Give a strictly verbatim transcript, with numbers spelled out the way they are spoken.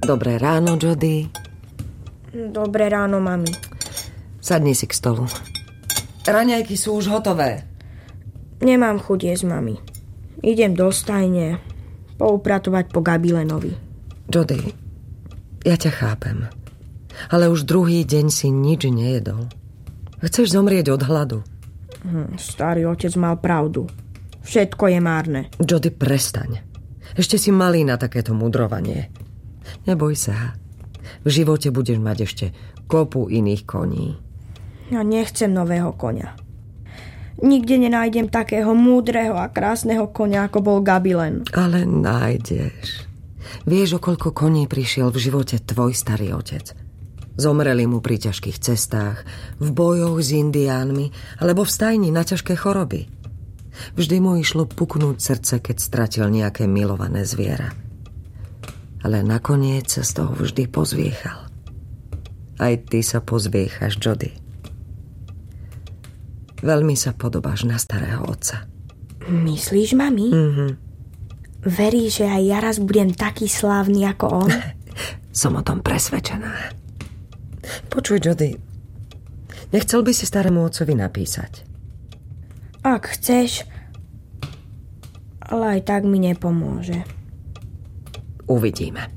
Dobré ráno, Jody. Dobré ráno, mami. Sadni si k stolu. Raňajky sú už hotové. Nemám chuť jesť, mami. Idem do stajne poupratovať po Gabilenovi. Jody, ja ťa chápem. Ale už druhý deň si nič nejedol. Chceš zomrieť od hladu. Hm, starý otec mal pravdu. Všetko je márne. Jody, prestaň. Ešte si malý na takéto mudrovanie. Neboj sa. V živote budeš mať ešte kopu iných koní. Ja nechcem nového koňa. Nikde nenájdem takého múdreho a krásneho koňa, ako bol Gabilen. Ale nájdeš. Vieš, o koľko koní prišiel v živote tvoj starý otec? Zomreli mu pri ťažkých cestách, v bojoch s indiánmi, alebo v stajni na ťažké choroby. Vždy mu išlo puknúť srdce, keď stratil nejaké milované zviera. Ale nakoniec sa z toho vždy pozviechal. Aj ty sa pozviechaš, Jody. Veľmi sa podobáš na starého otca. Myslíš, mami? Mhm. Veríš, že aj ja raz budem taký slávny ako on? Som o tom presvedčená. Počuj, Jody, nechcel by si starému otcovi napísať? Ak chceš, ale aj tak mi nepomôže. Uvidíme.